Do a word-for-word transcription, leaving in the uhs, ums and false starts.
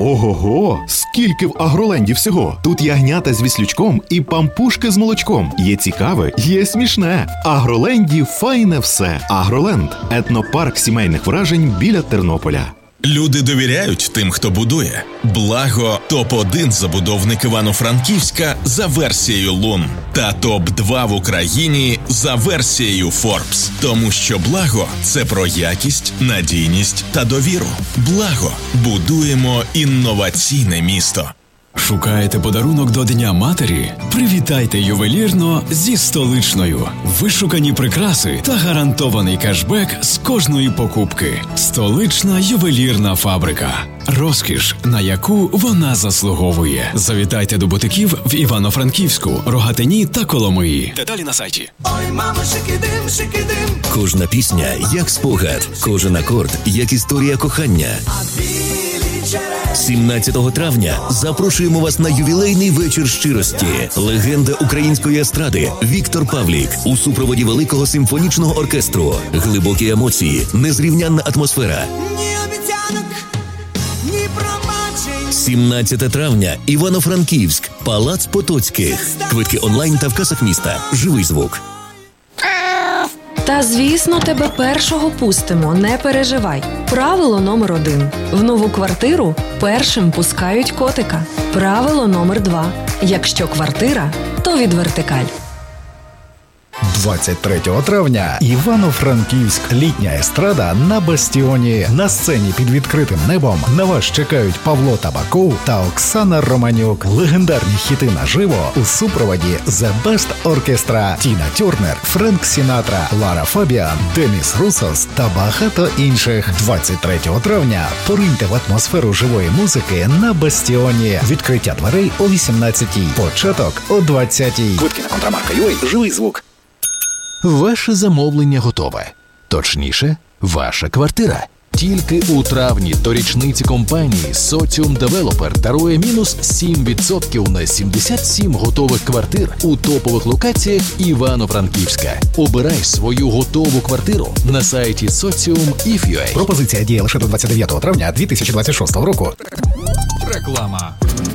Ого-го! Скільки в Агроленді всього! Тут ягнята з віслючком і пампушки з молочком. Є цікаве, є смішне. В Агроленді файне все. Агроленд – етнопарк сімейних вражень біля Тернополя. Люди довіряють тим, хто будує. Благо – топ один забудовник Івано-Франківська за версією Лун. Та топ два в Україні за версією Forbes. Тому що Благо – це про якість, надійність та довіру. Благо – будуємо інноваційне місто. Шукаєте подарунок до Дня матері? Привітайте ювелірно зі Столичною. Вишукані прикраси та гарантований кешбек з кожної покупки. Столична ювелірна фабрика. Розкіш, на яку вона заслуговує. Завітайте до бутиків в Івано-Франківську, Рогатині та Коломиї. Деталі на сайті. Ой, мамо, шикидим, шикидим. Кожна пісня – як спогад. Кожен акорд – як історія кохання. сімнадцятого травня запрошуємо вас на ювілейний вечір щирості. Легенда української естради Віктор Павлік у супроводі великого симфонічного оркестру. Глибокі емоції, незрівнянна атмосфера. Ні обіцянок, ні пробачень. сімнадцятого травня, Івано-Франківськ, Палац Потоцьких. Квитки онлайн та в касах міста. Живий звук. Та, звісно, тебе першого пустимо, не переживай. Правило номер один. В нову квартиру першим пускають котика. Правило номер два. Якщо квартира, то від Вертикаль. двадцять третього травня Івано-Франківськ. Літня естрада на Бастіоні. На сцені під відкритим небом на вас чекають Павло Табаков та Оксана Романюк. Легендарні хіти наживо у супроводі The Best Orchestra, Тіна Тернер, Френк Сінатра, Лара Фабіан, Деміс Русос та багато інших. двадцять третього травня пориньте в атмосферу живої музики на Бастіоні. Відкриття дверей о вісімнадцятій. Початок о двадцятій. Квитки на Контрамарка точка ю а. Живий звук. Ваше замовлення готове. Точніше, ваша квартира. Тільки у травні до річниці компанії Socium Developer дарує мінус сім відсотків на сімдесят сім готових квартир у топових локаціях Івано-Франківська. Обирай свою готову квартиру на сайті Socium.if.ua. Пропозиція діє лише до двадцять дев'ятого травня дві тисячі двадцять шостого року. Реклама.